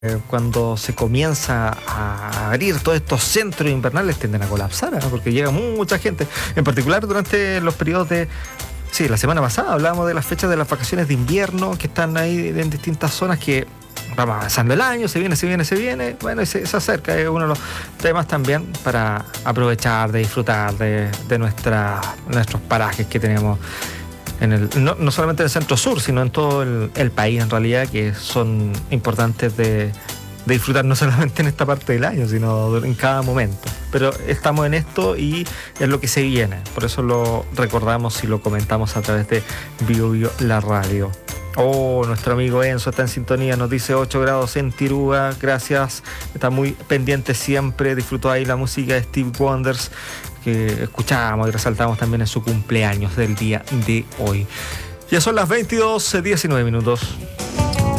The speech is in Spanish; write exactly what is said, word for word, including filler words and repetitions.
Eh, cuando se comienza a abrir todos estos centros invernales tienden a colapsar, ¿eh? Porque llega mucha gente, en particular durante los periodos de... Sí, la semana pasada hablábamos de las fechas de las vacaciones de invierno que están ahí en distintas zonas que vamos avanzando el año, se viene, se viene, se viene, bueno, y se, se acerca, es uno de los temas también para aprovechar, de disfrutar de, de nuestra, nuestros parajes que tenemos en el, no, no solamente en el centro sur, sino en todo el, el país en realidad, que son importantes de, de disfrutar no solamente en esta parte del año, sino en cada momento. Pero estamos en esto y es lo que se viene, por eso lo recordamos y lo comentamos a través de Bio Bio la radio. Oh, nuestro amigo Enzo está en sintonía, nos dice ocho grados en Tirúa, gracias, está muy pendiente siempre, disfrutó ahí la música de Steve Wonders que escuchamos y resaltamos también en su cumpleaños del día de hoy. Ya son las veintidós diecinueve minutos.